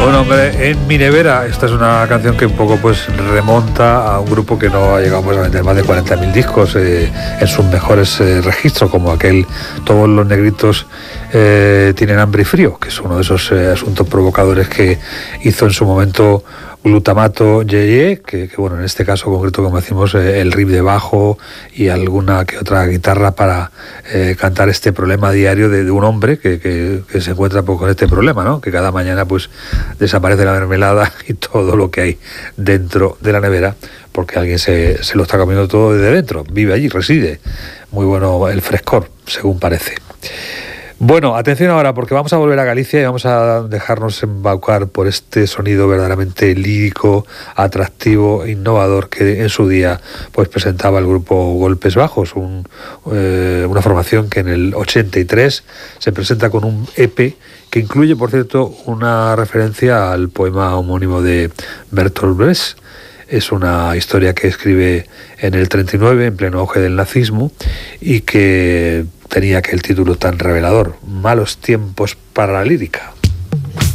Bueno, hombre, en mi nevera, esta es una canción que un poco pues remonta a un grupo que no ha llegado pues, a vender más de 40.000 discos en sus mejores registros, como aquel Todos los negritos tienen hambre y frío, que es uno de esos asuntos provocadores que hizo en su momento Glutamato Yeye, que bueno, en este caso concreto, como decimos, el riff de bajo y alguna que otra guitarra para cantar este problema diario de un hombre que se encuentra pues, con este problema, ¿no? Que cada mañana pues desaparece la mermelada y todo lo que hay dentro de la nevera, porque alguien se lo está comiendo todo desde dentro, vive allí, reside. Muy bueno el frescor, según parece. Bueno, atención ahora, porque vamos a volver a Galicia y vamos a dejarnos embaucar por este sonido verdaderamente lírico, atractivo, innovador que en su día pues presentaba el grupo Golpes Bajos, una formación que en el 83 se presenta con un EP que incluye, por cierto, una referencia al poema homónimo de Bertolt Brecht. Es una historia que escribe en el 39, en pleno auge del nazismo, y que tenía aquel título tan revelador, Malos tiempos para la lírica.